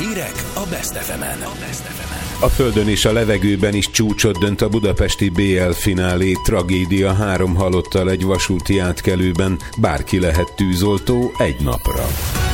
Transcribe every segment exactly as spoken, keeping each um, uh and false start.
Hírek a Best ef emen. A földön és a levegőben is csúcsot dönt a budapesti bé el finálé. Tragédia három halottal egy vasúti átkelőben. Bárki lehet tűzoltó egy napra.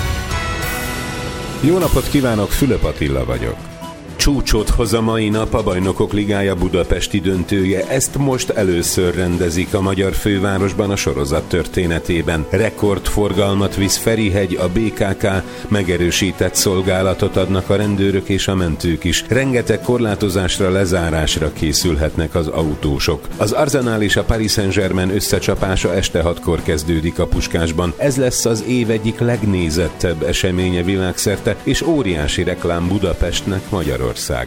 Jó napot kívánok, Fülöp Attila vagyok. Csúcsot hoz a mai nap a Bajnokok Ligája budapesti döntője. Ezt most először rendezik a magyar fővárosban a sorozat történetében. Rekordforgalmat visz Ferihegy, a bé ká ká, megerősített szolgálatot adnak a rendőrök és a mentők is. Rengeteg korlátozásra, lezárásra készülhetnek az autósok. Az Arsenal és a Paris Saint-Germain összecsapása este hatkor kezdődik a Puskásban. Ez lesz az év egyik legnézettebb eseménye világszerte, és óriási reklám Budapestnek, Magyarországnak.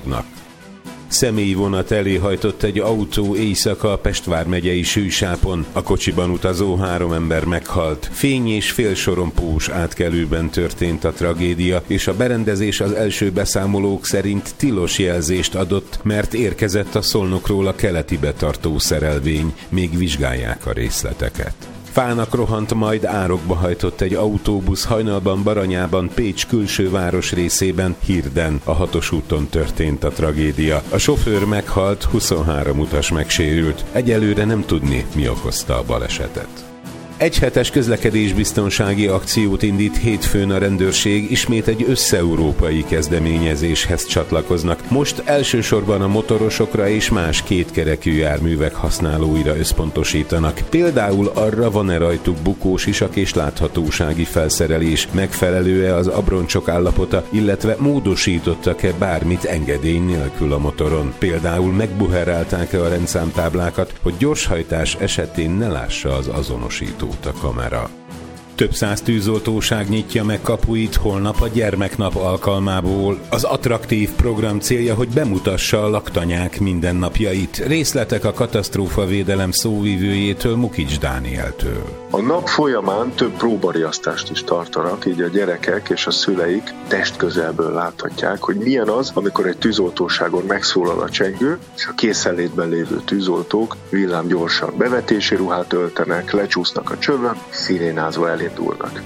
Személyvonat elé hajtott egy autó éjszaka a Pest vármegyei Sűsápon. A kocsiban utazó három ember meghalt. Fény- és félsorompós átkelőben történt a tragédia, és a berendezés az első beszámolók szerint tilos jelzést adott, mert érkezett a Szolnokról a keletibe tartó szerelvény. Még vizsgálják a részleteket. Fának rohant, majd árokba hajtott egy autóbusz hajnalban Baranyában, Pécs külső városrészében, Hirden. A hatos úton történt a tragédia. A sofőr meghalt, huszonhárom utas megsérült. Egyelőre nem tudni, mi okozta a balesetet. Egyhetes közlekedésbiztonsági akciót indít hétfőn a rendőrség, ismét egy összeurópai kezdeményezéshez csatlakoznak. Most elsősorban a motorosokra és más kétkerekű járművek használóira összpontosítanak. Például arra, van-e rajtuk bukós isak és láthatósági felszerelés, megfelelő-e az abroncsok állapota, illetve módosítottak-e bármit engedély nélkül a motoron. Például megbuherálták-e a rendszámtáblákat, hogy gyorshajtás esetén ne lássa az azonosító a kamera. Több száz tűzoltóság nyitja meg kapuit holnap a gyermeknap alkalmából. Az attraktív program célja, hogy bemutassa a laktanyák mindennapjait. Részletek a katasztrófavédelem szóvivőjétől, Mukics Dánieltől. A nap folyamán több próbariasztást is tartanak, így a gyerekek és a szüleik testközelből láthatják, hogy milyen az, amikor egy tűzoltóságon megszólal a csengő, és a készenlétben lévő tűzoltók villámgyorsan bevetési ruhát öltenek, lecsúsznak a csövön, szirénázva elindulnak.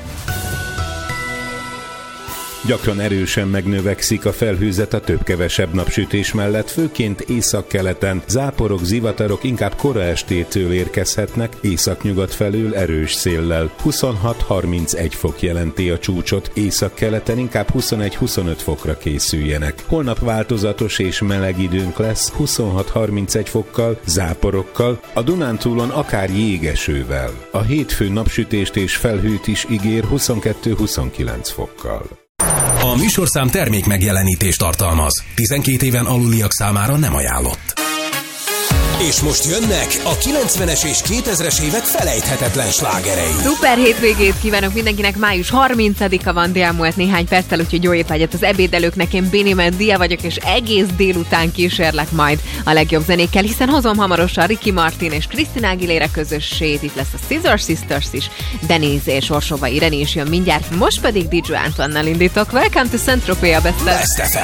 Gyakran erősen megnövekszik a felhőzet a több-kevesebb napsütés mellett, főként északkeleten. Záporok, zivatarok inkább kora estétől érkezhetnek, északnyugat felől erős széllel. huszonhat-harmincegy fok jelenti a csúcsot, északkeleten inkább huszonegy-huszonöt fokra készüljenek. Holnap változatos és meleg időnk lesz, huszonhat-harmincegy fokkal, záporokkal, a Dunántúlon akár jégesővel. A hétfő napsütést és felhőt is ígér huszonkettő-huszonkilenc fokkal. A műsorszám termék megjelenítést tartalmaz. tizenkét éven aluliak számára nem ajánlott. És most jönnek a kilencvenes és kétezres évek felejthetetlen slágerei. Szuper hétvégét kívánok mindenkinek, május harmincadika van, de elmúlt néhány perccel, úgyhogy jó étvágyat az ebédelőknek. Én Béni Mendia vagyok, és egész délután kísérlek majd a legjobb zenékkel, hiszen hozom hamarosan Ricky Martin és Christina Aguilera közösségét. Itt lesz a Scissor Sisters is, Denise és Orsova Irene is jön mindjárt. Most pedig dé dzsé Antoine-nal indítok. Welcome to Saint-Tropez, a Best Best ef em.